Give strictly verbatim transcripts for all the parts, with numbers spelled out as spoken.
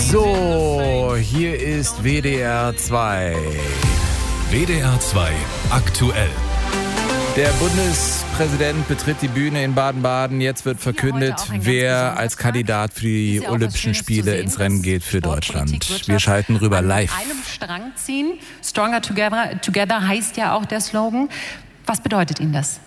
So, hier ist W D R zwei. W D R zwei aktuell. Der Bundespräsident betritt die Bühne in Baden-Baden. Jetzt wird verkündet, wer als Kandidat für die Olympischen Spiele ins Rennen geht für Deutschland. Wir schalten rüber live. An einem Strang ziehen. Stronger together, together heißt ja auch der Slogan. Was bedeutet Ihnen das?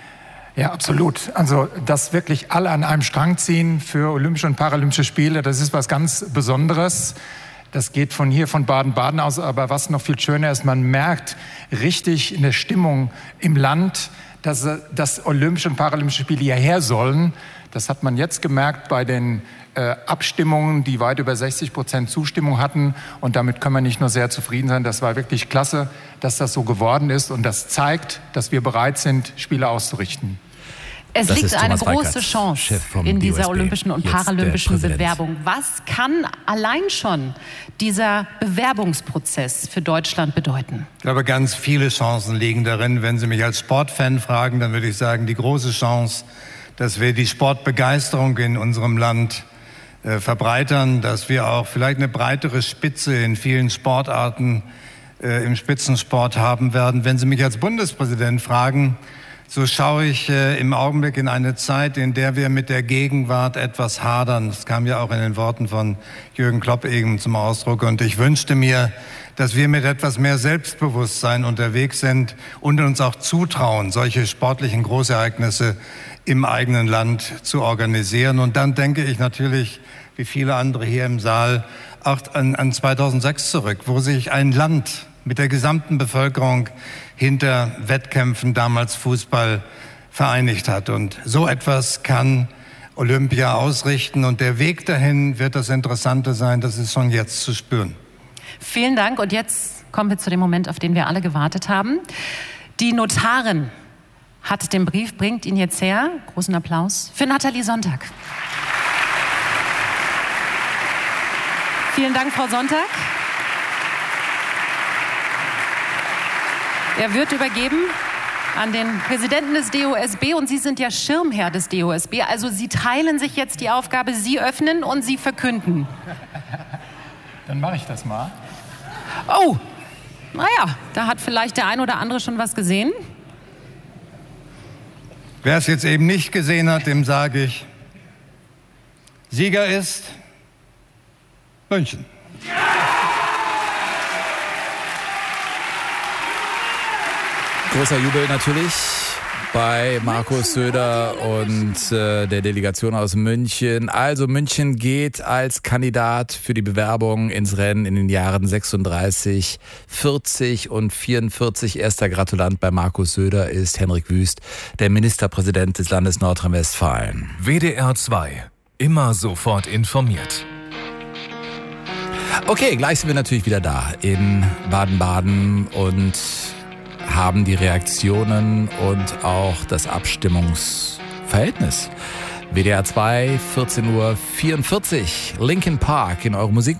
Ja, absolut. Also, dass wirklich alle an einem Strang ziehen für Olympische und Paralympische Spiele, das ist was ganz Besonderes. Das geht von hier, von Baden-Baden aus. Aber was noch viel schöner ist, man merkt richtig eine Stimmung im Land, dass, dass Olympische und Paralympische Spiele hierher sollen. Das hat man jetzt gemerkt bei den äh, Abstimmungen, die weit über sechzig Prozent Zustimmung hatten. Und damit können wir nicht nur sehr zufrieden sein. Das war wirklich klasse, dass das so geworden ist. Und das zeigt, dass wir bereit sind, Spiele auszurichten. Es Das liegt ist eine Thomas große Weikert, Chance Chef vom in D O S B, dieser olympischen und jetzt paralympischen der Präsident. Bewerbung. Was kann allein schon dieser Bewerbungsprozess für Deutschland bedeuten? Ich glaube, ganz viele Chancen liegen darin. Wenn Sie mich als Sportfan fragen, dann würde ich sagen, die große Chance, dass wir die Sportbegeisterung in unserem Land äh, verbreitern, dass wir auch vielleicht eine breitere Spitze in vielen Sportarten äh, im Spitzensport haben werden. Wenn Sie mich als Bundespräsident fragen, so schaue ich äh, im Augenblick in eine Zeit, in der wir mit der Gegenwart etwas hadern. Das kam ja auch in den Worten von Jürgen Klopp eben zum Ausdruck. Und ich wünschte mir, dass wir mit etwas mehr Selbstbewusstsein unterwegs sind und uns auch zutrauen, solche sportlichen Großereignisse im eigenen Land zu organisieren. Und dann denke ich natürlich, wie viele andere hier im Saal, auch an, an zweitausendsechs zurück, wo sich ein Land mit der gesamten Bevölkerung hinter Wettkämpfen, damals Fußball, vereinigt hat. Und so etwas kann Olympia ausrichten. Und der Weg dahin wird das Interessante sein, das ist schon jetzt zu spüren. Vielen Dank. Und jetzt kommen wir zu dem Moment, auf den wir alle gewartet haben. Die Notarin hat den Brief, bringt ihn jetzt her. Großen Applaus für Nathalie Sonntag. Vielen Dank, Frau Sonntag. Er wird übergeben an den Präsidenten des D O S B und Sie sind ja Schirmherr des D O S B. Also Sie teilen sich jetzt die Aufgabe, Sie öffnen und Sie verkünden. Dann mache ich das mal. Oh, naja, da hat vielleicht der ein oder andere schon was gesehen. Wer es jetzt eben nicht gesehen hat, dem sage ich, Sieger ist München. Großer Jubel natürlich bei Markus Söder und äh, der Delegation aus München. Also München geht als Kandidat für die Bewerbung ins Rennen in den Jahren sechsunddreißig, vierzig und vierundvierzig. Erster Gratulant bei Markus Söder ist Henrik Wüst, der Ministerpräsident des Landes Nordrhein-Westfalen. W D R zwei. Immer sofort informiert. Okay, gleich sind wir natürlich wieder da in Baden-Baden und haben die Reaktionen und auch das Abstimmungsverhältnis. W D R zwei, vierzehn Uhr vierundvierzig, Linkin Park in eure Musik.